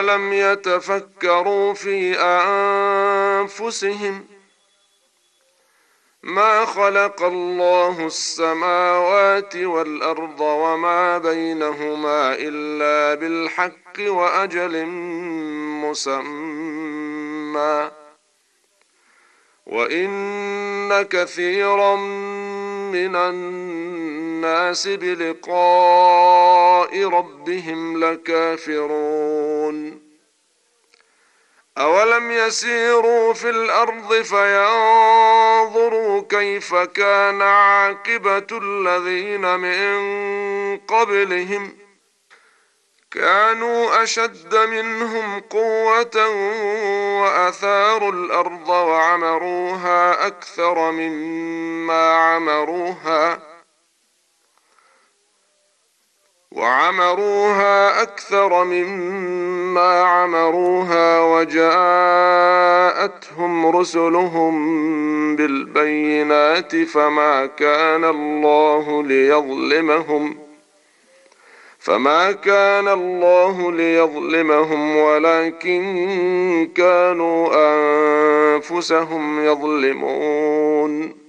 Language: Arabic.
أولم يتفكروا في أنفسهم ما خلق الله السماوات والأرض وما بينهما إلا بالحق وأجل مسمى وإن كثيرا من الناس بلقاء ربهم لكافرون أولم يسيروا في الأرض فينظروا كيف كان عاقبة الذين من قبلهم كانوا أشد منهم قوة وأثاروا الأرض وعمروها أكثر مما عمروها وجاءتهم رسلهم بالبينات فما كان الله ليظلمهم ولكن كانوا أنفسهم يظلمون